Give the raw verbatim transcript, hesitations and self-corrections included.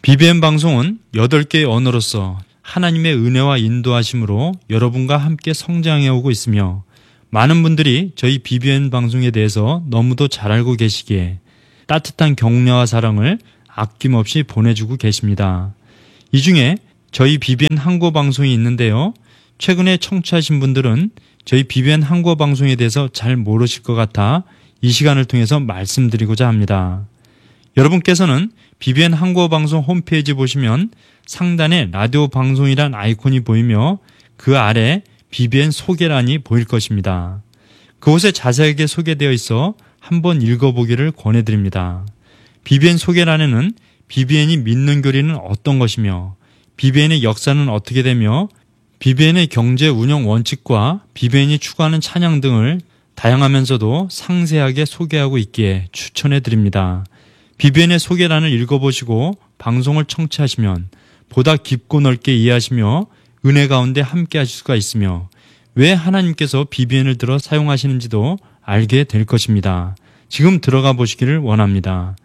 비비엔 방송은 여덟 개의 언어로서 하나님의 은혜와 인도하심으로 여러분과 함께 성장해 오고 있으며 많은 분들이 저희 비비엔 방송에 대해서 너무도 잘 알고 계시기에 따뜻한 격려와 사랑을 아낌없이 보내주고 계십니다. 이 중에 저희 비비엔 한국어 방송이 있는데요. 최근에 청취하신 분들은 저희 비비엔 한국어 방송에 대해서 잘 모르실 것 같아 이 시간을 통해서 말씀드리고자 합니다. 여러분께서는 비비엔 한국어 방송 홈페이지 보시면 상단에 라디오 방송이란 아이콘이 보이며 그 아래 비비엔 소개란이 보일 것입니다. 그곳에 자세하게 소개되어 있어 한번 읽어보기를 권해드립니다. 비비엔 소개란에는 비비엔이 믿는 교리는 어떤 것이며 비비엔의 역사는 어떻게 되며 비비엔의 경제 운영 원칙과 비비엔이 추구하는 찬양 등을 다양하면서도 상세하게 소개하고 있기에 추천해드립니다. 비비엔의 소개란을 읽어보시고 방송을 청취하시면 보다 깊고 넓게 이해하시며 은혜 가운데 함께 하실 수가 있으며 왜 하나님께서 비비엔을 들어 사용하시는지도 알게 될 것입니다. 지금 들어가 보시기를 원합니다.